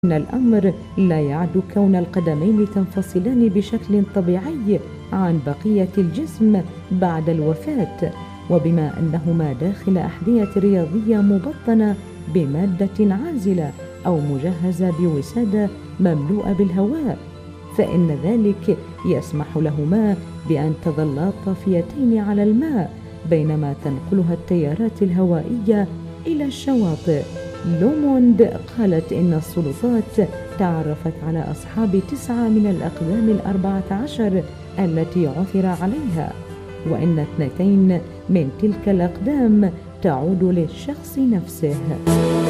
إن الأمر لا يعد كون القدمين تنفصلان بشكل طبيعي عن بقية الجسم بعد الوفاة، وبما أنهما داخل أحذية رياضية مبطنة بمادة عازلة أو مجهزة بوسادة مملوءة بالهواء، فإن ذلك يسمح لهما بأن تظلا طافيتين على الماء بينما تنقلها التيارات الهوائية إلى الشواطئ. لوموند قالت إن السلطات تعرفت على أصحاب 9 من الأقدام 14 التي عثر عليها، وإن 2 من تلك الأقدام تعود للشخص نفسه.